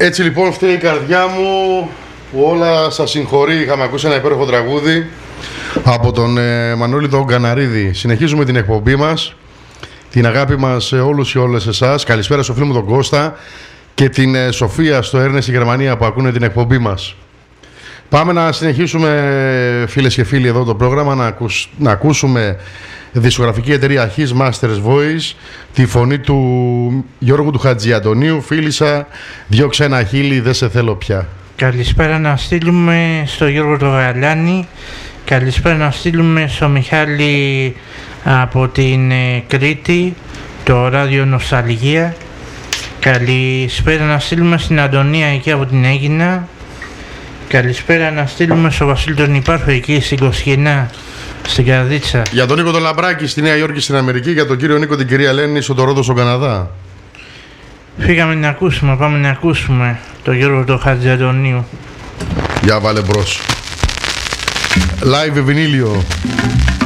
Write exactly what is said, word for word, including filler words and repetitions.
Έτσι λοιπόν φταίει η καρδιά μου που όλα σας συγχωρεί. Είχαμε ακούσει ένα υπέροχο τραγούδι από τον ε, Μανώλη τον Καναρίδη. Συνεχίζουμε την εκπομπή μας. Την αγάπη μας σε όλους και όλες εσάς. Καλησπέρα στο φίλο μου τον Κώστα και την ε, Σοφία στο Έρνες στη Γερμανία που ακούνε την εκπομπή μας. Πάμε να συνεχίσουμε, φίλες και φίλοι, εδώ το πρόγραμμα, να, ακούς, να ακούσουμε δισκογραφική εταιρεία His Master's Voice, τη φωνή του Γιώργου του Χατζιαντονίου. Φίλησα, διώξε ένα χείλι, δεν σε θέλω πια. Καλησπέρα να στείλουμε στο Γιώργο το Γαλάνη. Καλησπέρα να στείλουμε στο Μιχάλη από την ε, Κρήτη, το ράδιο Νοσταλγία. Καλησπέρα να στείλουμε στην Αντωνία εκεί από την Αίγινα. Καλησπέρα να στείλουμε στο Βασίλη τον Υπάρχο εκεί στην Κοσχηνά, στην Καρδίτσα. Για τον Νίκο τον Λαμπράκη στη Νέα Υόρκη στην Αμερική, για τον κύριο Νίκο την κυρία Λένη στο Τορόντο στον Καναδά. Φύγαμε να ακούσουμε, πάμε να ακούσουμε τον Γιώργο τον Χατζιαντονίου. Για βάλε μπρος. Live βινίλιο.